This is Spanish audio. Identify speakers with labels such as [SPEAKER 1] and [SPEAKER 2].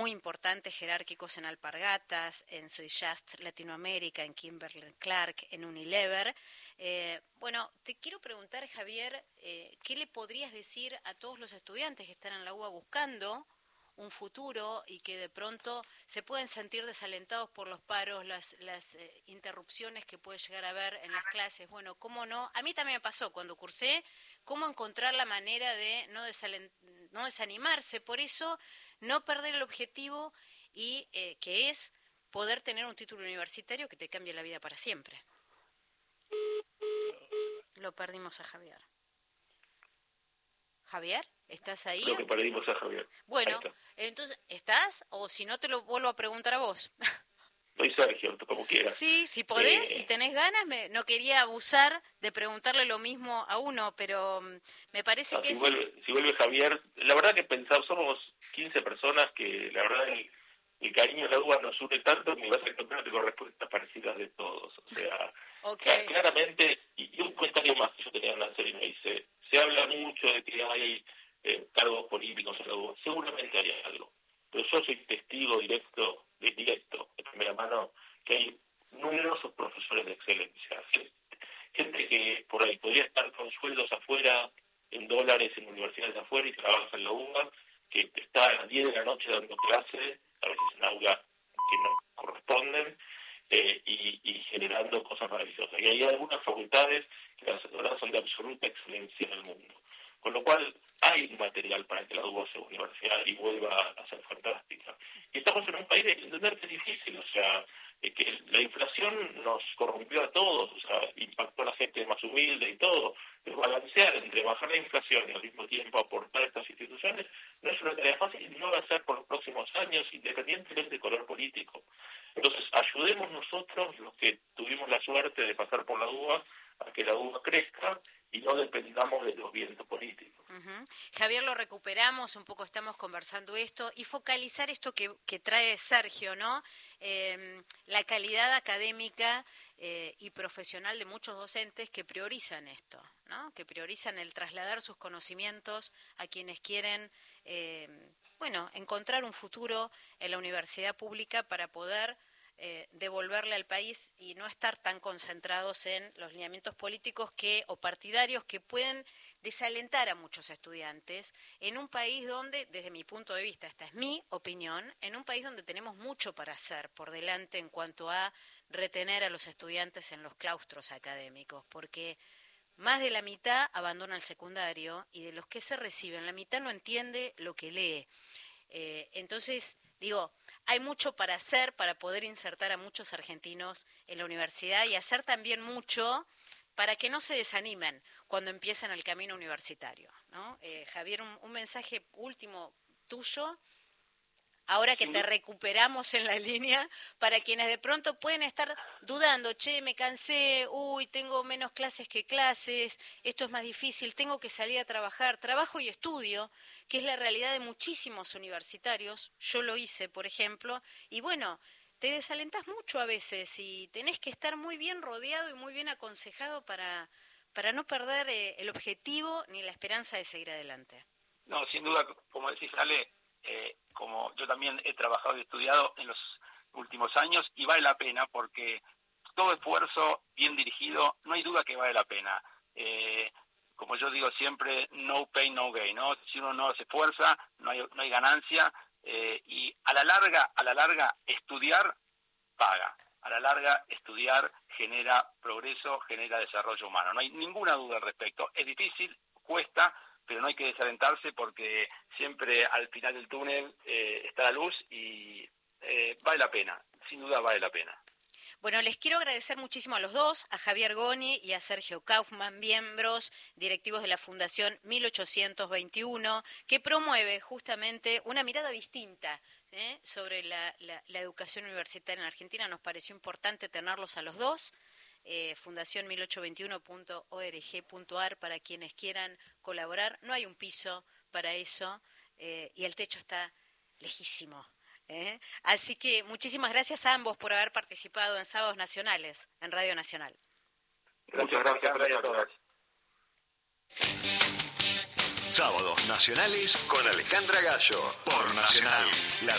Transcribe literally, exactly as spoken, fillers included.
[SPEAKER 1] muy importantes jerárquicos en Alpargatas, en Just Latinoamérica, en Kimberly-Clark, en Unilever. Eh, bueno, te quiero preguntar, Javier, eh, ¿qué le podrías decir a todos los estudiantes que están en la U B A buscando un futuro y que de pronto se pueden sentir desalentados por los paros, las, las eh, interrupciones que puede llegar a haber en las clases? Bueno, ¿cómo no? A mí también me pasó cuando cursé, cómo encontrar la manera de no, desalen, no desanimarse, por eso no perder el objetivo y eh, que es poder tener un título universitario que te cambie la vida para siempre. Eh, lo perdimos a Javier. Javier, ¿estás ahí?
[SPEAKER 2] Creo que perdimos a Javier.
[SPEAKER 1] Bueno, entonces, ¿estás? O si no, te lo vuelvo a preguntar a vos.
[SPEAKER 2] Soy Sergio, como quieras.
[SPEAKER 1] Sí, si podés,
[SPEAKER 2] eh...
[SPEAKER 1] si tenés ganas, me, no quería abusar de preguntarle lo mismo a uno, pero me parece
[SPEAKER 2] no,
[SPEAKER 1] que...
[SPEAKER 2] Si,
[SPEAKER 1] es...
[SPEAKER 2] vuelve, si vuelve Javier, la verdad que pensamos, somos quince personas que la verdad el, el cariño de la U B A nos une tanto que me vas a encontrar con respuestas parecidas de todos. O sea,
[SPEAKER 1] okay.
[SPEAKER 2] claramente, y, y un comentario más que yo tenía en la serie me dice, se habla mucho de que hay eh, cargos políticos en la U B A, seguramente hay algo, pero yo soy testigo directo, de, directo, de primera mano, que hay numerosos profesores de excelencia, gente, gente que por ahí podría estar con sueldos afuera, en dólares, en universidades afuera y trabaja en la U B A, que está a las diez de la noche dando clases, a veces en aulas que no corresponden, eh, y, y generando cosas maravillosas. Y hay algunas facultades que las verdad son de absoluta excelencia en el mundo. Con lo cual hay material para que la U B A sea universidad y vuelva a ser fantástica. Y estamos en un país de entender que es difícil, o sea, eh, que la inflación nos corrompió a todos, o sea, impactó a la gente más humilde y todo. Pero balancear entre bajar la inflación y al mismo tiempo aportar a estas instituciones no es una tarea fácil y no va a ser por los próximos años, independientemente del color político. Entonces, ayudemos nosotros, los que tuvimos la suerte de pasar por la U B A, a que la U B A crezca y no dependamos de los vientos políticos.
[SPEAKER 1] Uh-huh. Javier, lo recuperamos, un poco estamos conversando esto, y focalizar esto que, que trae Sergio, ¿no? Eh, la calidad académica eh, y profesional de muchos docentes que priorizan esto, ¿no? Que priorizan el trasladar sus conocimientos a quienes quieren, eh, bueno, encontrar un futuro en la universidad pública para poder Eh, devolverle al país y no estar tan concentrados en los lineamientos políticos que o partidarios que pueden desalentar a muchos estudiantes en un país donde, desde mi punto de vista, esta es mi opinión, en un país donde tenemos mucho para hacer por delante en cuanto a retener a los estudiantes en los claustros académicos, porque más de la mitad abandona el secundario y de los que se reciben, la mitad no entiende lo que lee. Eh, entonces, digo, hay mucho para hacer para poder insertar a muchos argentinos en la universidad y hacer también mucho para que no se desanimen cuando empiezan el camino universitario, ¿no? Eh, Javier, un, un mensaje último tuyo, ahora que te recuperamos en la línea, para quienes de pronto pueden estar dudando, che, me cansé, uy, tengo menos clases que clases, esto es más difícil, tengo que salir a trabajar, trabajo y estudio, que es la realidad de muchísimos universitarios, yo lo hice, por ejemplo, y bueno, te desalentás mucho a veces y tenés que estar muy bien rodeado y muy bien aconsejado para, para no perder eh, el objetivo ni la esperanza de seguir adelante.
[SPEAKER 3] No, sin duda, como decís, Ale, eh, como yo también he trabajado y estudiado en los últimos años, y vale la pena porque todo esfuerzo bien dirigido, no hay duda que vale la pena. Eh, como yo digo siempre, no pain, no gain, ¿no? Si uno no se esfuerza, no hay, no hay ganancia, eh, y a la larga, a la larga, estudiar paga. A la larga, estudiar genera progreso, genera desarrollo humano. No hay ninguna duda al respecto. Es difícil, cuesta, pero no hay que desalentarse porque siempre al final del túnel eh, está la luz y eh, vale la pena, sin duda vale la pena.
[SPEAKER 1] Bueno, les quiero agradecer muchísimo a los dos, a Javier Goni y a Sergio Kaufman, miembros directivos de la Fundación mil ochocientos veintiuno, que promueve justamente una mirada distinta ¿eh? sobre la, la, la educación universitaria en Argentina. Nos pareció importante tenerlos a los dos. Eh, fundación mil ochocientos veintiuno punto org punto ar para quienes quieran colaborar. No hay un piso para eso eh, y el techo está lejísimo. ¿Eh? Así que muchísimas gracias a ambos por haber participado en Sábados Nacionales, en Radio Nacional.
[SPEAKER 2] Muchas gracias, gracias a todas.
[SPEAKER 4] Sábados Nacionales con Alejandra Gallo, por Nacional, la